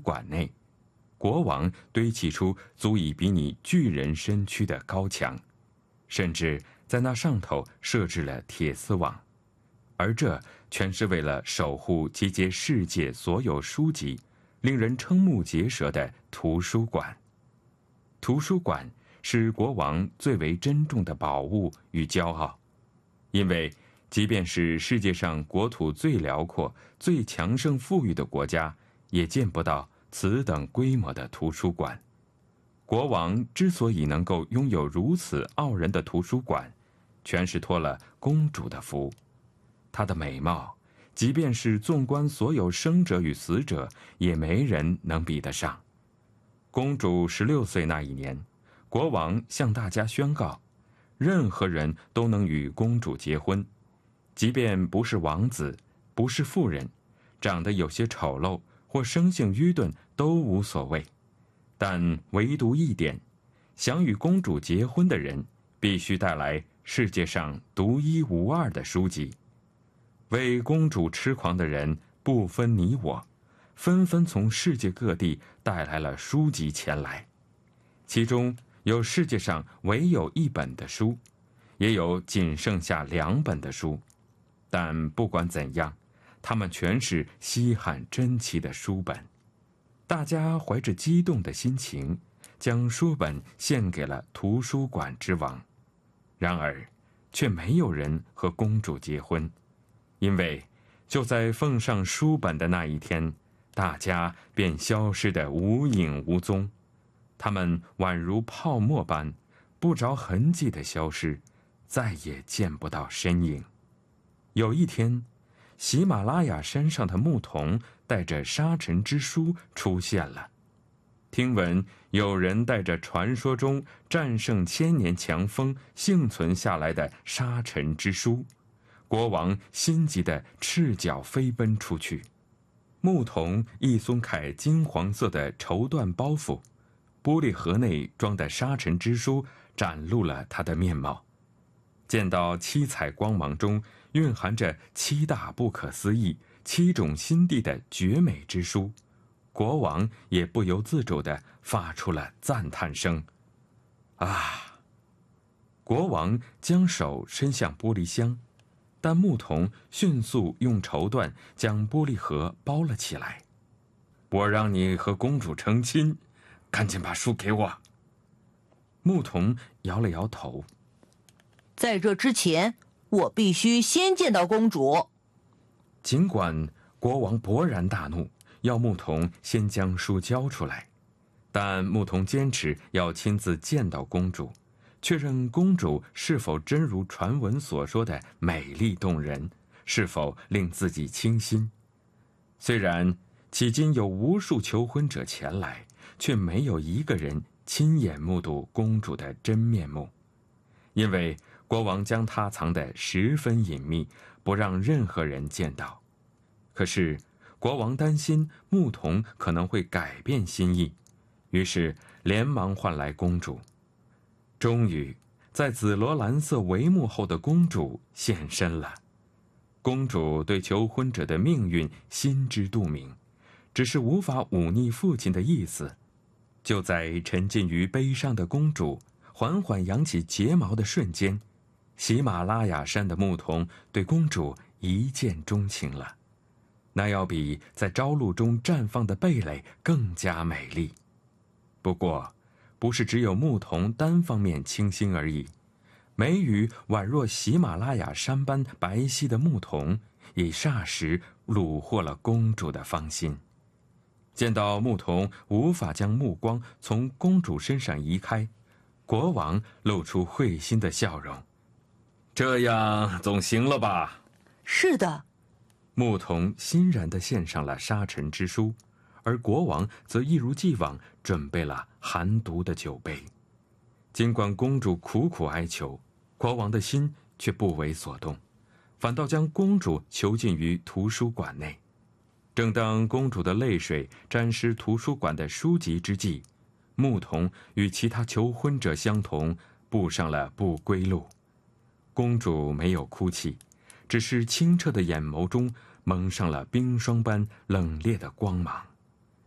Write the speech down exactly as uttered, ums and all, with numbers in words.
馆内，国王堆砌出足以比拟巨人身躯的高墙，甚至在那上头设置了铁丝网，而这全是为了守护集结世界所有书籍、令人瞠目结舌的图书馆。图书馆是国王最为珍重的宝物与骄傲，因为即便是世界上国土最辽阔、最强盛富裕的国家，也见不到此等规模的图书馆。国王之所以能够拥有如此傲人的图书馆，全是托了公主的福。她的美貌，即便是纵观所有生者与死者，也没人能比得上。公主十六岁那一年，国王向大家宣告，任何人都能与公主结婚，即便不是王子，不是妇人，长得有些丑陋或生性愚钝都无所谓，但唯独一点，想与公主结婚的人必须带来世界上独一无二的书籍。为公主痴狂的人不分你我，纷纷从世界各地带来了书籍前来，其中有世界上唯有一本的书，也有仅剩下两本的书，但不管怎样，它们全是稀罕珍奇的书本。大家怀着激动的心情，将书本献给了图书馆之王。然而，却没有人和公主结婚，因为就在奉上书本的那一天，大家便消失得无影无踪。他们宛如泡沫般，不着痕迹地消失，再也见不到身影。有一天，喜马拉雅山上的牧童带着沙尘之书出现了。听闻有人带着传说中战胜千年强风幸存下来的沙尘之书，国王心急地赤脚飞奔出去。牧童一松开金黄色的绸缎包袱，玻璃盒内装的沙尘之书展露了他的面貌。见到七彩光芒中蕴含着七大不可思议、七种心地的绝美之书，国王也不由自主地发出了赞叹声。啊！国王将手伸向玻璃箱，但牧童迅速用绸缎将玻璃盒包了起来。我让你和公主成亲，赶紧把书给我。牧童摇了摇头。 在这之前，我必须先见到公主。 尽管国王勃然大怒，要牧童先将书交出来，但牧童坚持要亲自见到公主，确认公主是否真如传闻所说的美丽动人，是否令自己倾心。虽然迄今有无数求婚者前来，却没有一个人亲眼目睹公主的真面目，因为国王将她藏得十分隐秘，不让任何人见到。可是国王担心牧童可能会改变心意，于是连忙唤来公主。终于，在紫罗兰色帷幕后的公主现身了。公主对求婚者的命运心知肚明，只是无法忤逆父亲的意思。就在沉浸于悲伤的公主缓缓扬起睫毛的瞬间，喜马拉雅山的牧童对公主一见钟情了，那要比在朝露中绽放的蓓蕾更加美丽。不过，不是只有牧童单方面倾心而已，美羽宛若喜马拉雅山般白皙的牧童，也霎时虏获了公主的芳心。见到牧童无法将目光从公主身上移开，国王露出会心的笑容。这样总行了吧？ 是的。 牧童欣然地献上了沙尘之书，而国王则一如既往准备了寒毒的酒杯。尽管公主苦苦哀求，国王的心却不为所动，反倒将公主囚禁于图书馆内。正当公主的泪水沾湿图书馆的书籍之际，牧童与其他求婚者相同，步上了不归路。公主没有哭泣，只是清澈的眼眸中蒙上了冰霜般冷冽的光芒。